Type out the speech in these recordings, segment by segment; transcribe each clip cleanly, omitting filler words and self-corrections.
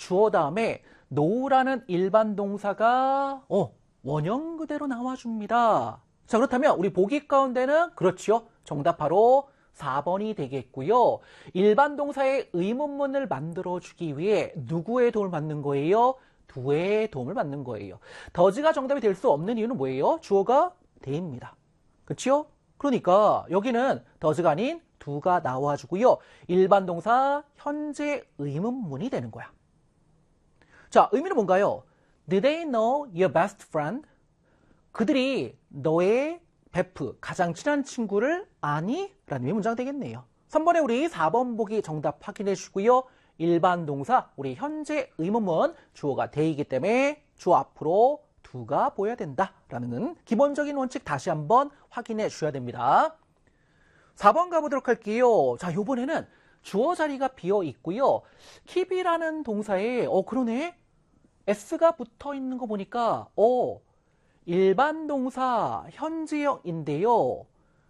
주어 다음에 no라는 일반 동사가 원형 그대로 나와줍니다. 자, 그렇다면 우리 보기 가운데는 그렇지요. 정답 바로 4번이 되겠고요. 일반 동사의 의문문을 만들어주기 위해 누구의 도움을 받는 거예요? do의 도움을 받는 거예요. does가 정답이 될 수 없는 이유는 뭐예요? 주어가 they입니다. 그렇죠? 그러니까 여기는 does가 아닌 do가 나와주고요. 일반 동사 현재 의문문이 되는 거야. 자, 의미는 뭔가요? Did they know your best friend? 그들이 너의 베프, 가장 친한 친구를 아니? 라는 문장 되겠네요. 3번에 우리 4번 보기 정답 확인해 주고요. 일반 동사, 우리 현재 의문문, 주어가 they이기 때문에 주어 앞으로 do가 보여야 된다라는 기본적인 원칙 다시 한번 확인해 주셔야 됩니다. 4번 가보도록 할게요. 자, 요번에는 주어 자리가 비어 있고요. keep이라는 동사에 그러네. s가 붙어 있는 거 보니까 일반 동사 현재형인데요.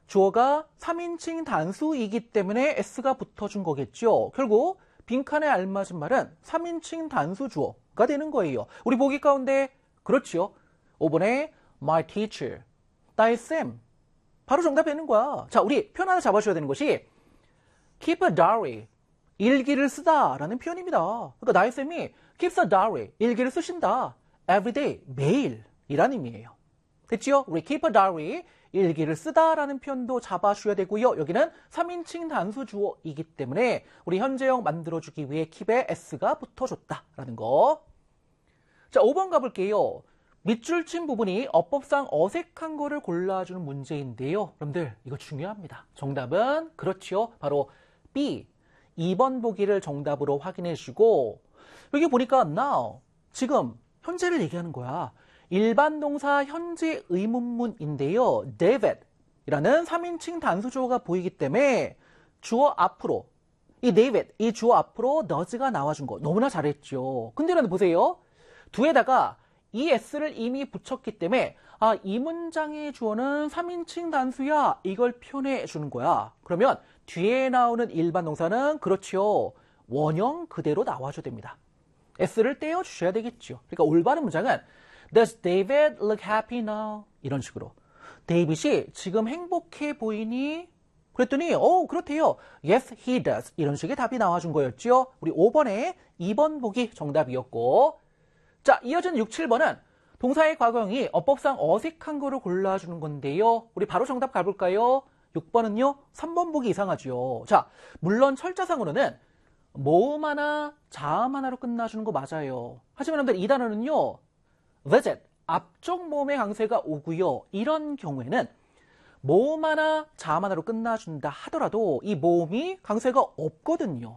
주어가 3인칭 단수이기 때문에 s가 붙어준 거겠죠. 결국 빈칸에 알맞은 말은 3인칭 단수 주어가 되는 거예요. 우리 보기 가운데 그렇지요. 5번에 my teacher, 나의 쌤. 바로 정답이 되는 거야. 자, 우리 표현 하나 잡아줘야 되는 것이 keep a diary, 일기를 쓰다 라는 표현입니다. 그러니까 나의 쌤이 keeps a diary, 일기를 쓰신다. every day, 매일 이란 의미예요. 됐죠? 우리 keep a diary, 일기를 쓰다 라는 표현도 잡아줘야 되고요. 여기는 3인칭 단수 주어이기 때문에 우리 현재형 만들어주기 위해 keep에 s가 붙어줬다라는 거. 자, 5번 가볼게요. 밑줄 친 부분이 어법상 어색한 거를 골라주는 문제인데요. 여러분들 이거 중요합니다. 정답은 그렇죠. 바로 B. 2번 보기를 정답으로 확인해 주시고 여기 보니까 now, 지금 현재를 얘기하는 거야. 일반 동사 현재 의문문인데요. David이라는 3인칭 단수 주어가 보이기 때문에 주어 앞으로 이 David, 이 주어 앞으로 does가 나와준 거 너무나 잘했죠. 근데 여러분 보세요. do에다가 이 s를 이미 붙였기 때문에 이 문장의 주어는 3인칭 단수야. 이걸 표현해 주는 거야. 그러면 뒤에 나오는 일반 동사는 그렇죠. 원형 그대로 나와줘야 됩니다. s를 떼어주셔야 되겠죠. 그러니까 올바른 문장은 Does David look happy now? 이런 식으로. 데이빗이 지금 행복해 보이니? 그랬더니 그렇대요. Yes, he does. 이런 식의 답이 나와준 거였죠. 우리 5번에 2번 보기 정답이었고 자, 이어진 6, 7번은 동사의 과거형이 어법상 어색한 거를 골라주는 건데요. 우리 바로 정답 가볼까요? 6번은요. 3번 보기 이상하죠. 자, 물론 철자상으로는 모음 하나, 자음 하나로 끝나주는 거 맞아요. 하지만 여러분들 이 단어는요. visit, 앞쪽 모음의 강세가 오고요. 이런 경우에는 모음 하나, 자음 하나로 끝나준다 하더라도 이 모음이 강세가 없거든요.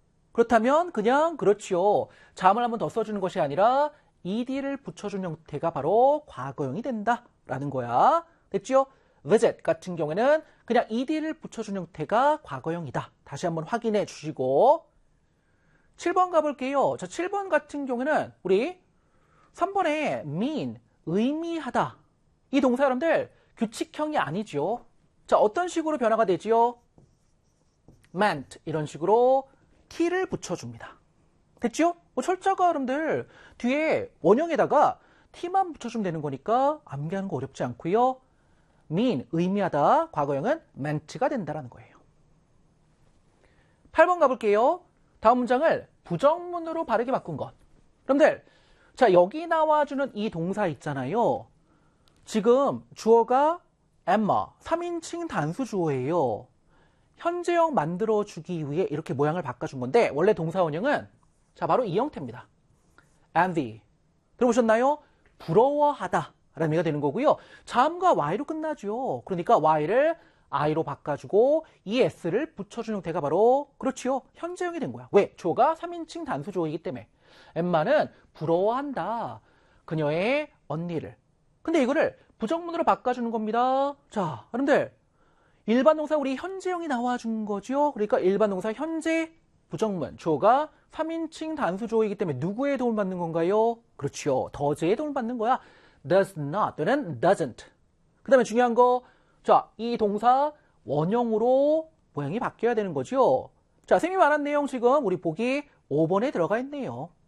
그렇다면 그냥 그렇지요. 자음을 한번 더 써주는 것이 아니라 ed를 붙여준 형태가 바로 과거형이 된다라는 거야. 됐죠? visit 같은 경우에는 그냥 ed를 붙여준 형태가 과거형이다. 다시 한번 확인해 주시고 7번 가볼게요. 자, 7번 같은 경우에는 우리 3번에 mean, 의미하다. 이 동사 여러분들 규칙형이 아니죠. 자, 어떤 식으로 변화가 되지요? meant 이런 식으로 t를 붙여줍니다. 됐죠? 철자가 여러분들 뒤에 원형에다가 t만 붙여주면 되는 거니까 암기하는 거 어렵지 않고요. mean, 의미하다. 과거형은 meant가 된다라는 거예요. 8번 가볼게요. 다음 문장을 부정문으로 바르게 바꾼 것. 여러분들 자, 여기 나와주는 이 동사 있잖아요. 지금 주어가 Emma, 3인칭 단수 주어예요. 현재형 만들어주기 위해 이렇게 모양을 바꿔준 건데 원래 동사 원형은 자 바로 이 형태입니다. envy. 들어보셨나요? 부러워하다 라는 의미가 되는 거고요. 자음과 y로 끝나죠. 그러니까 y를 i로 바꿔주고 이 s를 붙여준 형태가 바로 그렇지요. 현재형이 된 거야. 왜? 주어가 3인칭 단수 주어이기 때문에. 엠마는 부러워한다. 그녀의 언니를. 근데 이거를 부정문으로 바꿔주는 겁니다. 자, 여러분들 일반 동사 우리 현재형이 나와준 거죠. 그러니까 일반 동사 현재 부정문 주어가 3인칭 단수 주어이기 때문에 누구의 도움을 받는 건가요? 그렇죠. does의 도움을 받는 거야. does not 또는 doesn't. 그 다음에 중요한 거 자, 이 동사 원형으로 모양이 바뀌어야 되는 거죠. 자, 쌤이 말한 내용 지금 우리 보기 5번에 들어가 있네요.